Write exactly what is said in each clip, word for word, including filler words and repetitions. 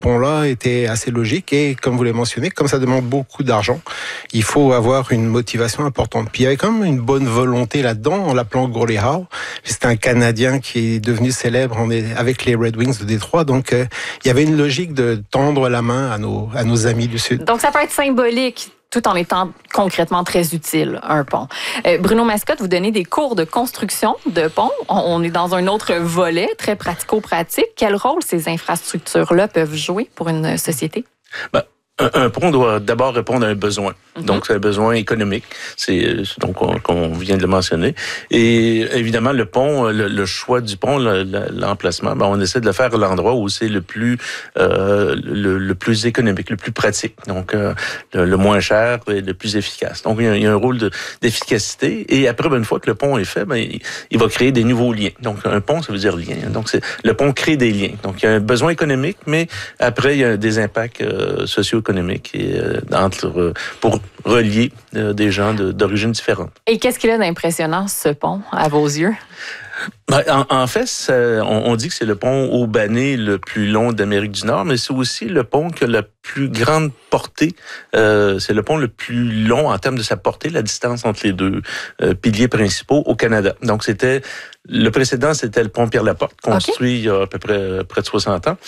pont-là était assez logique et, comme vous l'avez mentionné, comme ça demande beaucoup d'argent, il faut avoir une motivation importante. Puis il y avait quand même une bonne volonté là-dedans, en l'appelant Gordie Howe. C'est un Canadien qui est devenu célèbre avec les Red Wings de Détroit, donc euh, il y avait une logique de tendre la main à nos, à nos amis du Sud. Donc ça peut être symbolique, tout en étant concrètement très utile, un pont. Euh, Bruno Mascotte, vous donnez des cours de construction de ponts. On, on est dans un autre volet, très pratico-pratique. Quel rôle ces infrastructures-là peuvent jouer pour une société? Ben, un, un pont doit d'abord répondre à un besoin. Mm-hmm. Donc, c'est un besoin économique. C'est donc comme on vient de le mentionner. Et évidemment, le pont, le, le choix du pont, le, l'emplacement, ben, on essaie de le faire à l'endroit où c'est le plus euh, le, le plus économique, le plus pratique. Donc, euh, le, le moins cher et le plus efficace. Donc, il y a, il y a un rôle de, d'efficacité. Et après, ben, une fois que le pont est fait, ben, il, il va créer des nouveaux liens. Donc, un pont, ça veut dire lien. Donc, c'est, le pont crée des liens. Donc, il y a un besoin économique, mais après, il y a des impacts euh, socio-économiques et, euh, entre, euh, pour relier euh, des gens de, d'origines différentes. Et qu'est-ce qu'il a d'impressionnant, ce pont, à vos yeux? Ben, en, en fait, ça, on, on dit que c'est le pont haubané le plus long d'Amérique du Nord, mais c'est aussi le pont qui a la plus grande portée. Euh, c'est le pont le plus long en termes de sa portée, la distance entre les deux euh, piliers principaux au Canada. Donc, c'était le précédent, c'était le pont Pierre-Laporte, construit okay. il y a à peu près près de soixante ans,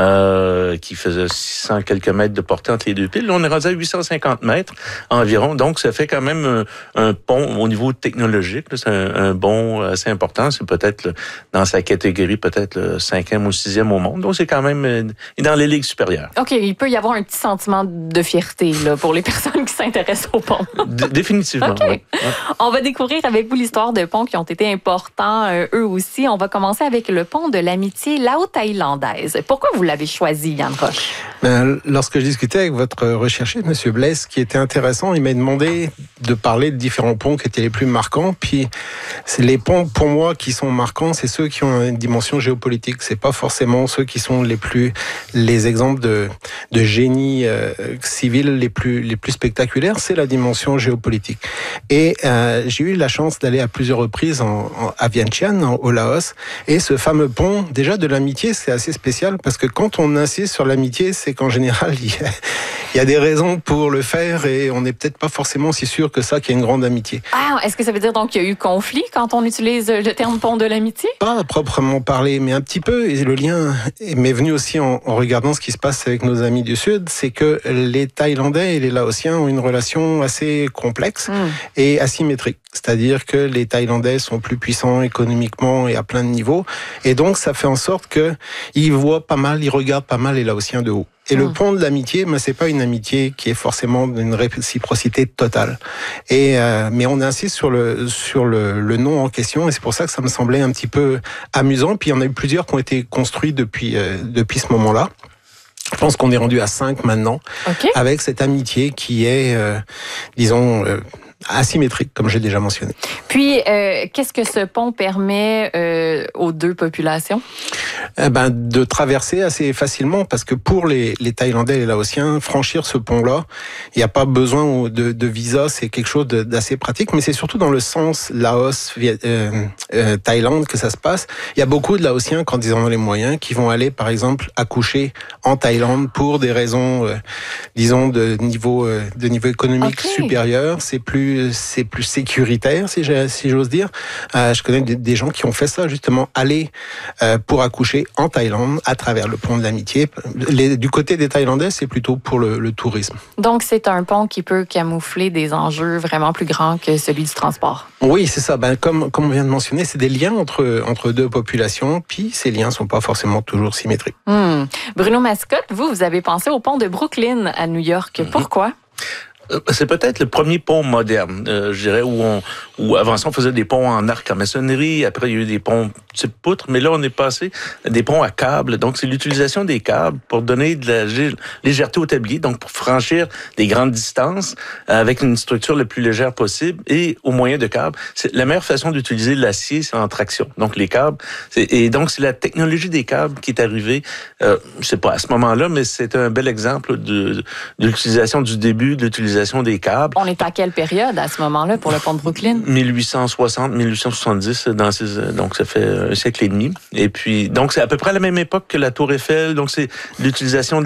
euh, qui faisait six cents quelques mètres de portée entre les deux piles. Là, on est rendu à huit cent cinquante mètres environ. Donc, ça fait quand même un, un pont au niveau technologique. Là, c'est un, un bond assez important. C'est peut-être le, dans sa catégorie, peut-être le cinquième ou sixième au monde. Donc, c'est quand même euh, dans les ligues supérieures. OK. Il peut y avoir un petit sentiment de fierté là, pour les personnes qui s'intéressent au pont. D- définitivement, okay. oui. Ouais. On va découvrir avec vous l'histoire de ponts qui ont été importants, euh, eux aussi. On va commencer avec le pont de l'amitié lao-thaïlandaise. Pourquoi vous l'avez choisi, Yann Roche? Ben, lorsque je discutais avec votre recherchiste, M. Blaise, ce qui était intéressant, il m'a demandé de parler de différents ponts qui étaient les plus marquants. Puis, c'est les ponts, pour moi, qui sont marquants, c'est ceux qui ont une dimension géopolitique. C'est pas forcément ceux qui sont les plus, les exemples de, de génie euh, civil les plus, les plus spectaculaires. C'est la dimension géopolitique. Et euh, j'ai eu la chance d'aller à plusieurs reprises en, en, à Vientiane, en, au Laos. Et ce fameux pont, déjà de l'amitié, c'est assez spécial parce que quand on insiste sur l'amitié, c'est qu'en général, il y a, il y a des raisons pour le faire et on n'est peut-être pas forcément si sûr que ça qu'il y a une grande amitié. Ah, est-ce que ça veut dire donc qu'il y a eu conflit quand on utilise le terme pont de l'amitié? Pas à proprement parler, mais un petit peu. Et le lien m'est venu aussi en, en regardant ce qui se passe avec nos amis du Sud, c'est que les Thaïlandais et les Laotiens ont une relation assez complexe mmh. et asymétrique. C'est-à-dire que les Thaïlandais sont plus puissants économiquement et à plein de niveaux. Et donc, ça fait en sorte qu'ils voient pas mal, ils regardent pas mal les Laotiens de haut. Et mmh. le pont de l'amitié, mais c'est pas une amitié qui est forcément d'une réciprocité totale. Et euh, mais on insiste sur le sur le, le nom en question, et c'est pour ça que ça me semblait un petit peu amusant. Puis il y en a eu plusieurs qui ont été construits depuis euh, depuis ce moment-là. Je pense qu'on est rendu à cinq maintenant, okay. avec cette amitié qui est, euh, disons. Euh, asymétrique, comme j'ai déjà mentionné. Puis, euh, qu'est-ce que ce pont permet euh, aux deux populations? Eh ben, de traverser assez facilement, parce que pour les, les Thaïlandais et les Laotiens, franchir ce pont-là, il n'y a pas besoin de, de visa, c'est quelque chose de, d'assez pratique, mais c'est surtout dans le sens Laos, euh, euh, Thaïlande que ça se passe. Il y a beaucoup de Laotiens, quand ils en ont les moyens, qui vont aller, par exemple, accoucher en Thaïlande pour des raisons, euh, disons, de niveau, euh, de niveau économique okay. supérieur. C'est plus c'est plus sécuritaire, si, si j'ose dire. Euh, je connais des, des gens qui ont fait ça, justement, aller euh, pour accoucher en Thaïlande à travers le pont de l'amitié. Les, du côté des Thaïlandais, c'est plutôt pour le, le tourisme. Donc, c'est un pont qui peut camoufler des enjeux vraiment plus grands que celui du transport. Oui, c'est ça. Ben, comme, comme on vient de mentionner, c'est des liens entre, entre deux populations, puis ces liens ne sont pas forcément toujours symétriques. Mmh. Bruno Mascotte, vous, vous avez pensé au pont de Brooklyn à New York. Mmh. Pourquoi? C'est peut-être le premier pont moderne, euh, je dirais, où on, où avant ça, on faisait des ponts en arc en maçonnerie. Après, il y a eu des ponts type poutre, mais là, on est passé à des ponts à câbles. Donc, c'est l'utilisation des câbles pour donner de la légèreté au tablier, donc pour franchir des grandes distances avec une structure le plus légère possible et au moyen de câbles. C'est la meilleure façon d'utiliser l'acier, c'est en traction. Donc, les câbles, c'est, et donc, c'est la technologie des câbles qui est arrivée, euh, je sais pas à ce moment-là, mais c'est un bel exemple de, de l'utilisation du début de l'utilisation des câbles. On est à quelle période à ce moment-là pour le pont de Brooklyn? dix-huit cent soixante, dix-huit cent soixante-dix, dans ces, donc ça fait un siècle et demi. Et puis, donc c'est à peu près à la même époque que la Tour Eiffel, donc c'est l'utilisation de